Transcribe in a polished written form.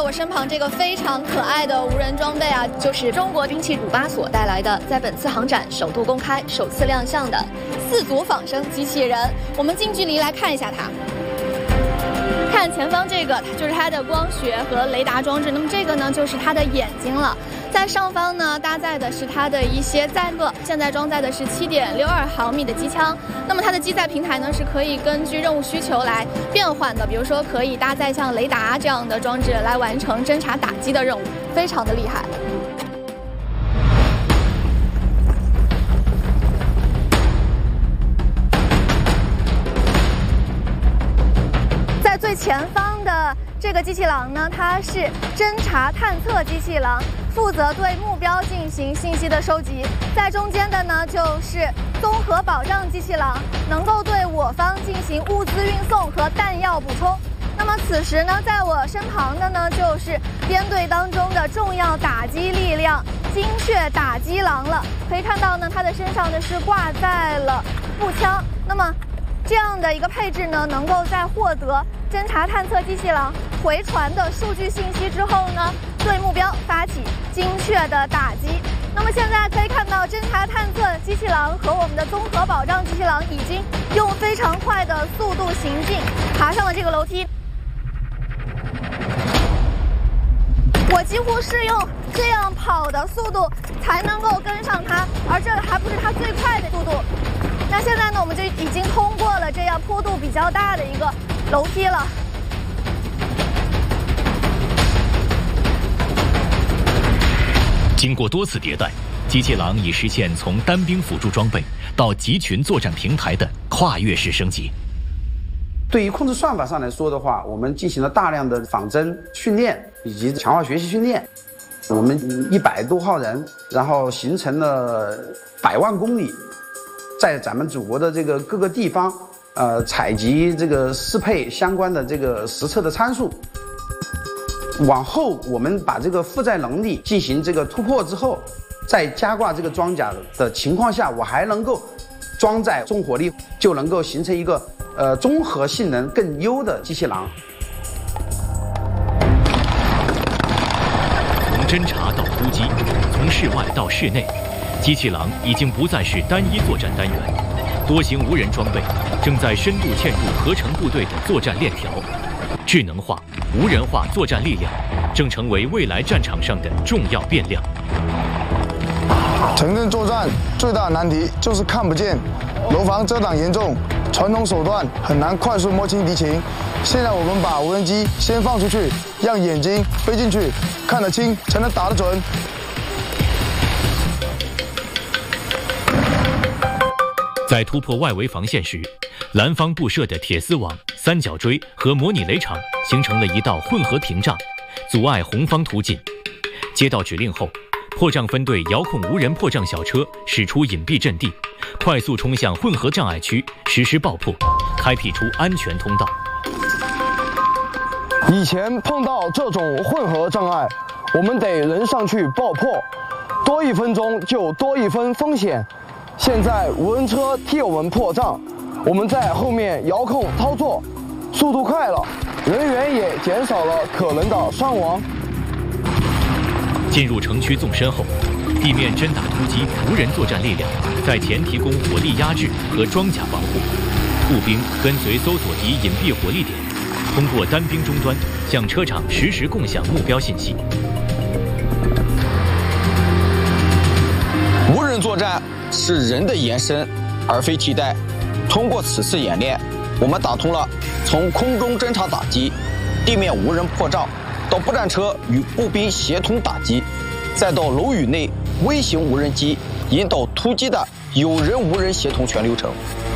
我身旁这个非常可爱的无人装备啊，就是中国兵器主巴所带来的，在本次航展首度公开、首次亮相的4组仿生机器人。我们近距离来看一下它。看前方这个，它就是它的光学和雷达装置。那么这个呢，就是它的眼睛了。在上方呢，搭载的是它的一些载荷，现在装载的是7.62毫米的机枪。那么它的机载平台呢，是可以根据任务需求来变换的，比如说可以搭载像雷达这样的装置来完成侦察打击的任务，非常的厉害。在最前方的这个机器狼呢，它是侦察探测机器狼，负责对目标进行信息的收集。在中间的呢，就是综合保障机器狼，能够对我方进行物资运送和弹药补充。那么此时呢，在我身旁的呢，就是编队当中的重要打击力量精确打击狼了。可以看到呢，它的身上呢是挂在了步枪。那么这样的一个配置呢，能够在获得侦察探测机器狼回传的数据信息之后呢，对目标发起精确的打击。那么现在可以看到，侦察探测机器狼和我们的综合保障机器狼已经用非常快的速度行进，爬上了这个楼梯。我几乎是用这样跑的速度才能够跟上它，而这还不是它最快的速度。那现在呢，我们就已经通过了这样坡度比较大的一个楼梯了。 经过多次迭代，机器狼已实现从单兵辅助装备到集群作战平台的跨越式升级。 对于控制算法上来说的话，我们进行了大量的仿真训练以及强化学习训练。我们100多号人，然后形成了100万公里，在咱们祖国的这个各个地方，采集这个适配相关的这个实测的参数。往后我们把这个负载能力进行这个突破之后，在加挂这个装甲的情况下，我还能够装载重火力，就能够形成一个综合性能更优的机器狼。 从侦察到突击，从室外到室内，机器狼已经不再是单一作战单元，多型无人装备正在深度嵌入合成部队的作战链条。智能化、无人化作战力量正成为未来战场上的重要变量。 城镇作战最大的难题就是看不见，楼房遮挡严重，传统手段很难快速摸清敌情。现在我们把无人机先放出去，让眼睛飞进去，看得清才能打得准。 在突破外围防线时，蓝方布设的铁丝网、三角锥和模拟雷场形成了一道混合屏障，阻碍红方突进。接到指令后，破障分队遥控无人破障小车驶出隐蔽阵地，快速冲向混合障碍区实施爆破，开辟出安全通道。 以前碰到这种混合障碍，我们得人上去爆破，多1分钟就多1分风险。现在无人车替我们破障，我们在后面遥控操作，速度快了，人员也减少了可能的伤亡。 进入城区纵深后，地面侦打突击无人作战力量在前提供火力压制和装甲防护，步兵跟随搜索敌隐蔽火力点，通过单兵终端向车场实时共享目标信息。 无人作战是人的延伸，而非替代。通过此次演练，我们打通了从空中侦察打击、地面无人破障，到步战车与步兵协同打击，再到楼宇内微型无人机引导突击的有人无人协同全流程。